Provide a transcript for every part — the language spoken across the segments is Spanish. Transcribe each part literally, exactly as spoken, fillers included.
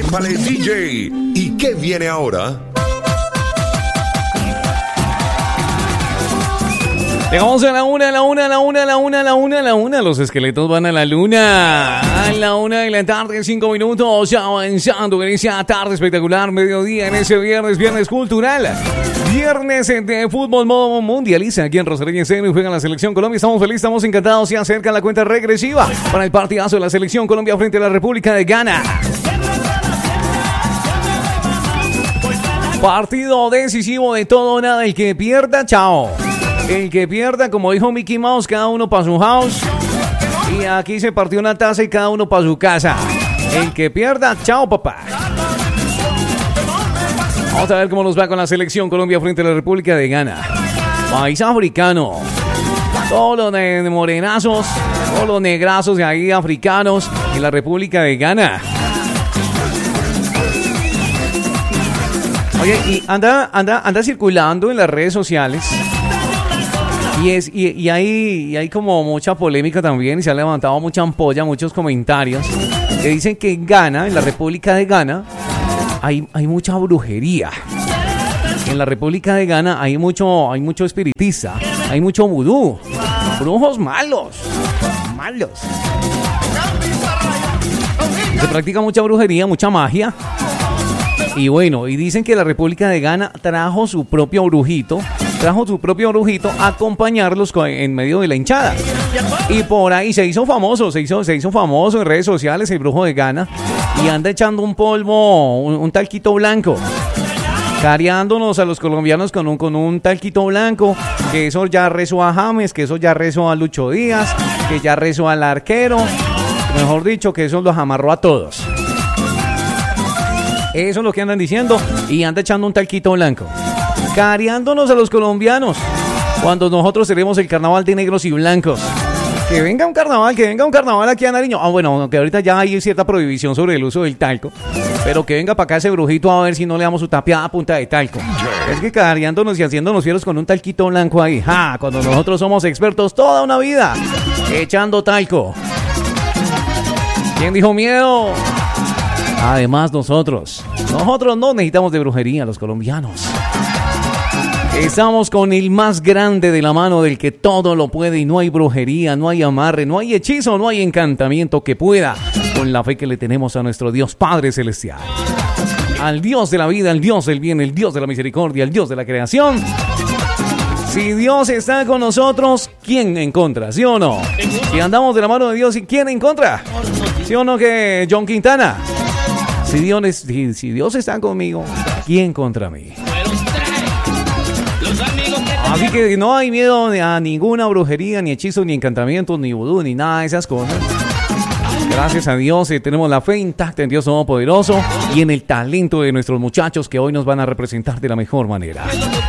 Épale D J. ¿Y qué viene ahora? Llegamos a la una, a la una, a la una, a la una, a la una, a la una. Los esqueletos van a la luna. A la una de la tarde, cinco minutos. Avanzando en esa tarde espectacular, mediodía, en ese viernes, viernes cultural. Viernes de fútbol modo mundialista. Aquí en Rosario y juega la selección Colombia. Estamos felices, estamos encantados. Se acerca la cuenta regresiva para el partidazo de la selección Colombia frente a la República de Ghana. Partido decisivo de todo o nada. El que pierda, chao. El que pierda, como dijo Mickey Mouse, cada uno para su house. Y aquí se partió una taza y cada uno para su casa. El que pierda, chao, papá. Vamos a ver cómo nos va con la selección Colombia frente a la República de Ghana. País africano. Todos los de morenazos, todos los negrazos de ahí africanos en la República de Ghana. Oye, y anda, anda, anda circulando en las redes sociales. Y, es, y, y, hay, y hay como mucha polémica también, y se ha levantado mucha ampolla, muchos comentarios que dicen que en Ghana, en la República de Ghana, hay, hay mucha brujería. En la República de Ghana hay mucho, hay mucho espiritista, hay mucho vudú, brujos malos, malos. Se practica mucha brujería, mucha magia. Y bueno, y dicen que la República de Ghana trajo su propio brujito, trajo su propio brujito a acompañarlos en medio de la hinchada. Y por ahí se hizo famoso, se hizo, se hizo famoso en redes sociales el brujo de Ghana. Y anda echando un polvo, un, un talquito blanco, careándonos a los colombianos con un, con un talquito blanco. Que eso ya rezó a James, que eso ya rezó a Lucho Díaz, que ya rezó al arquero. Mejor dicho, que eso los amarró a todos. Eso es lo que andan diciendo. Y anda echando un talquito blanco, careándonos a los colombianos, cuando nosotros tenemos el carnaval de negros y blancos. Que venga un carnaval, que venga un carnaval aquí a Nariño. Ah, bueno, que ahorita ya hay cierta prohibición sobre el uso del talco, pero que venga para acá ese brujito a ver si no le damos su tapiada a punta de talco. Es que careándonos y haciéndonos fieros con un talquito blanco ahí. ¡Ja! Cuando nosotros somos expertos toda una vida echando talco. ¿Quién dijo miedo? Además nosotros, nosotros no necesitamos de brujería, los colombianos. Estamos con el más grande de la mano, del que todo lo puede, y no hay brujería, no hay amarre, no hay hechizo, no hay encantamiento que pueda, con la fe que le tenemos a nuestro Dios Padre Celestial. Al Dios de la vida, al Dios del bien, el Dios de la misericordia, el Dios de la creación. Si Dios está con nosotros, ¿quién en contra? ¿Sí o no? Si andamos de la mano de Dios, ¿quién en contra? ¿Sí o no que John Quintana? Si Dios, es, si, si Dios está conmigo, ¿quién contra mí? Así que no hay miedo a ninguna brujería, ni hechizo, ni encantamiento, ni vudú, ni nada de esas cosas. Gracias a Dios eh, tenemos la fe intacta en Dios Todopoderoso y en el talento de nuestros muchachos que hoy nos van a representar de la mejor manera.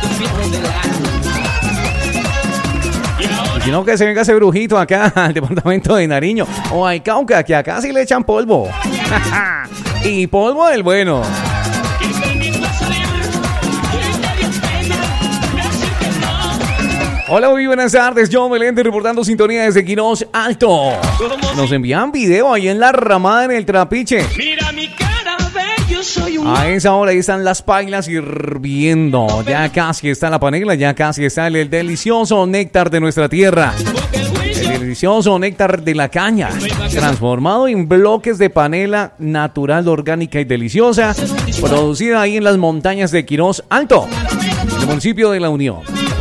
Y si no, que se venga ese brujito acá al departamento de Nariño o al Cauca, que acá sí le echan polvo. Y polvo del bueno. Hola, muy buenas tardes. John Meléndez reportando sintonía desde Quirós Alto. Nos envían video ahí en la ramada, en el Trapiche. Mira mi cara, bello, soy un... A esa hora ahí están las pailas hirviendo. Ya casi está la panela, ya casi está el, el delicioso néctar de nuestra tierra. El delicioso néctar de la caña, transformado en bloques de panela natural, orgánica y deliciosa, producida ahí en las montañas de Quirós Alto, el municipio de La Unión.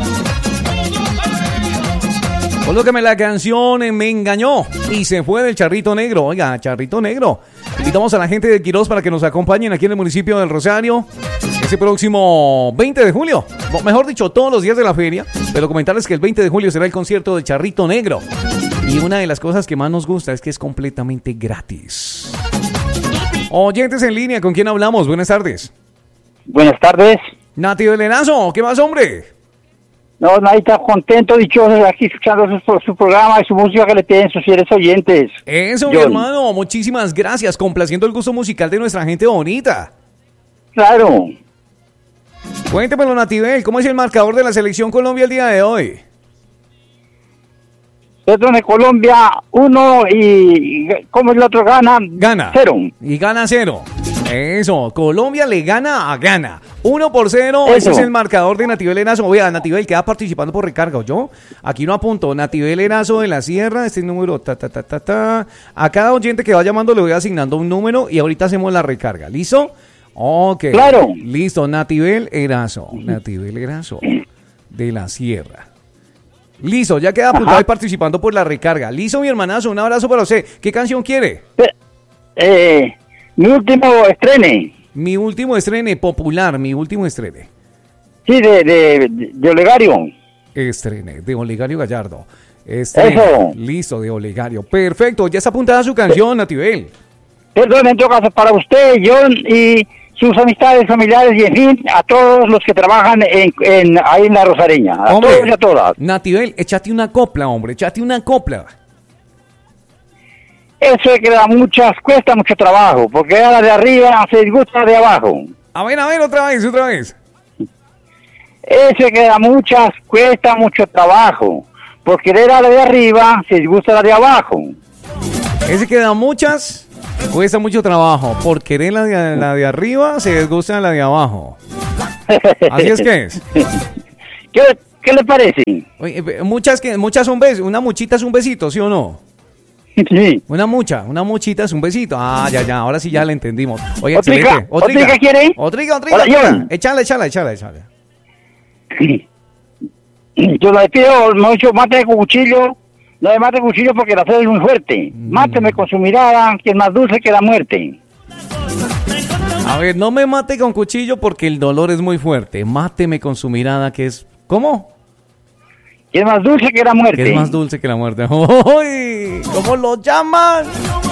Colóqueme la canción Me Engañó y se fue del Charrito Negro. Oiga, Charrito Negro. Invitamos a la gente de Quirós para que nos acompañen aquí en el municipio del Rosario ese próximo veinte de julio. Mejor dicho, todos los días de la feria. Pero comentarles que el veinte de julio será el concierto de Charrito Negro. Y una de las cosas que más nos gusta es que es completamente gratis. Oyentes en línea, ¿con quién hablamos? Buenas tardes. Buenas tardes. Nati Belenazo, ¿qué más, hombre? No, nadie está contento, dichoso, aquí escuchando su, su programa y su música que le tienen sus fieles oyentes. Eso, John. Mi hermano, muchísimas gracias, complaciendo el gusto musical de nuestra gente bonita. Claro. Cuéntemelo, Natibel, ¿cómo es el marcador de la selección Colombia el día de hoy? Petro de Colombia, uno, y ¿cómo es el otro? Gana, gana cero. Y gana cero. Eso, Colombia le gana a Ghana. Uno por cero, Eso. ese es el marcador de Nativel Erazo. Vea, Nativel queda participando por recarga, ¿yo? Aquí no apunto. Nativel Erazo de la Sierra, este número, ta, ta, ta, ta, ta. A cada oyente que va llamando le voy asignando un número y ahorita hacemos la recarga. ¿Listo? Ok. Claro. Listo, Nativel Erazo. Nativel Erazo de la Sierra. Listo, ya queda apuntado y participando por la recarga. Listo, mi hermanazo, un abrazo para usted. ¿Qué canción quiere? Eh, mi último estrene. Mi último estrene, popular, mi último estrene. Sí, de, de, de Olegario. Estrene, de Olegario Gallardo. Estrene. Eso. Listo, de Olegario. Perfecto, ya está apuntada su canción, Nativel. Perdón, en todo caso, para usted, John, y sus amistades familiares, y en fin, a todos los que trabajan en, en, ahí en la Rosareña. A Hombre, todos y a todas. Nativel, échate una copla, hombre, échate una copla. Eso es que da muchas, cuesta mucho trabajo, porque a la de arriba se disgusta la de abajo. A ver, a ver, otra vez, otra vez. Eso es que da muchas, cuesta mucho trabajo, porque a la de arriba se disgusta la de abajo. Ese que da muchas, cuesta mucho trabajo. Por querer la de, la de arriba, se desgusta la de abajo. Así es que es. ¿Qué, qué le parece? Oye, muchas, que, muchas son besos, una muchita es un besito, ¿sí o no? Sí. Una mucha, una muchita es un besito. Ah, ya, ya, ahora sí ya le entendimos. Oye, ¿Otrica? excelente. ¿Otrica quiere? Otrica, otrica. Hola, otrica. John. Échale, échale, échale, échale. Yo la pido, me he dicho, mate con cuchillo, no me mate con cuchillo porque la sed es muy fuerte. Mm. Máteme con su mirada, que es más dulce que la muerte. A ver, no me mate con cuchillo porque el dolor es muy fuerte. Máteme con su mirada que es... ¿Cómo? Que es más dulce que la muerte. Que es más dulce que la muerte. ¡Uy! ¿Cómo lo llaman?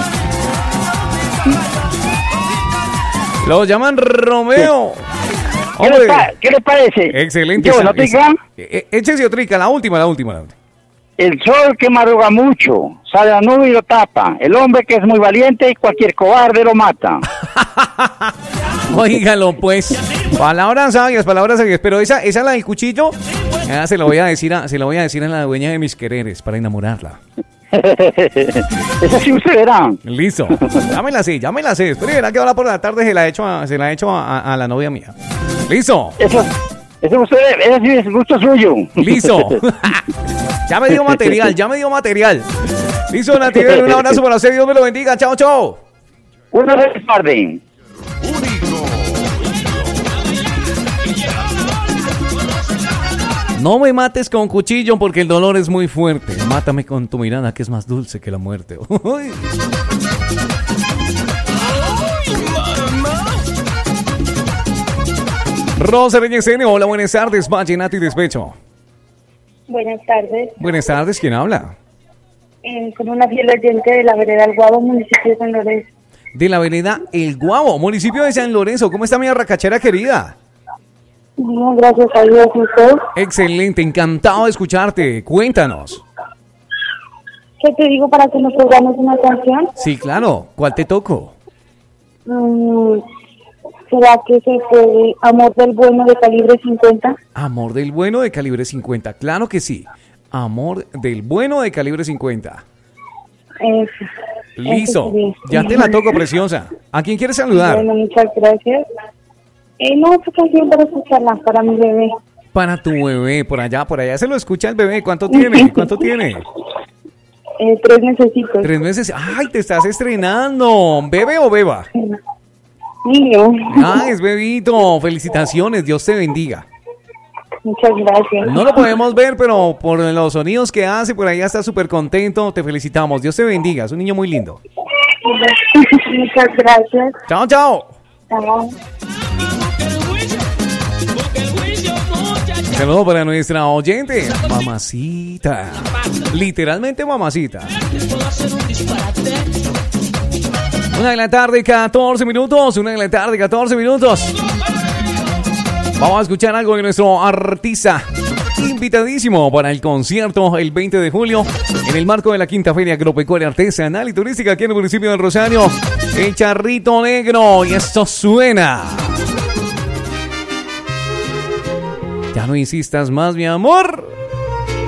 Lo llaman Romeo. ¿Qué, le pa- ¿Qué le parece? Excelente. Yo, esa- ¿no, Otrica? es- e- Échese otrica, la última, la última. La última. El sol que madruga mucho, sale a la nube y lo tapa. El hombre que es muy valiente, cualquier cobarde lo mata. Óigalo, pues. Palabras sabias, palabras sabias. Pero esa, esa la del cuchillo, ah, se la voy a decir a, se la voy a decir a la dueña de mis quereres para enamorarla. Eso sí usted verá. Listo. Llámela así, llámela así. Espera, verá que ahora por la tarde se la he hecho a, se la he hecho a, a- a la novia mía. Listo. Eso, eso usted, eso sí es gusto suyo. Listo. Ya me dio material, ya me dio material. Listo, Nativel, un abrazo para usted. Dios me lo bendiga. Chao, chao. Una vez tarde. No me mates con cuchillo porque el dolor es muy fuerte. Mátame con tu mirada que es más dulce que la muerte. Uy. Rosa Reyes N, hola, buenas tardes, Vallenato y Despecho. Buenas tardes. Buenas tardes, ¿quién habla? Eh, con una fiel oyente de la vereda El Guabo, municipio de San Lorenzo. De la vereda El Guabo, municipio de San Lorenzo. ¿Cómo está mi arracachera querida? Bien, gracias a Dios y usted. Excelente, encantado de escucharte. Cuéntanos. ¿Qué te digo para que nos programes una canción? Sí, claro. ¿Cuál te toco? Mm, ¿Será que es este Amor del Bueno de calibre cincuenta? Amor del Bueno de calibre cincuenta. Claro que sí. Amor del Bueno de calibre cincuenta. Eso. Listo. Eso sí. Ya te la toco, preciosa. ¿A quién quieres saludar? Bueno, muchas gracias. Eh, no, esta canción para escucharla, para mi bebé. Para tu bebé, por allá, por allá se lo escucha el bebé. ¿Cuánto tiene? ¿Cuánto tiene? Eh, tres necesitos. Tres meses. ¡Ay, te estás estrenando! ¿Bebe o beba? Niño. Ah, es bebito. Felicitaciones, Dios te bendiga. Muchas gracias. No lo podemos ver, pero por los sonidos que hace, por ahí está súper contento. Te felicitamos. Dios te bendiga. Es un niño muy lindo. Muchas gracias. Chao, chao. Chao. Saludos para nuestra oyente, mamacita. Literalmente mamacita. Una de la tarde, catorce minutos. Una de la tarde, catorce minutos. Vamos a escuchar algo de nuestro artista invitadísimo para el concierto el veinte de julio en el marco de la quinta Feria Agropecuaria Artesanal y Turística aquí en el municipio del Rosario, el Charrito Negro. Y esto suena. Ya no insistas más, mi amor.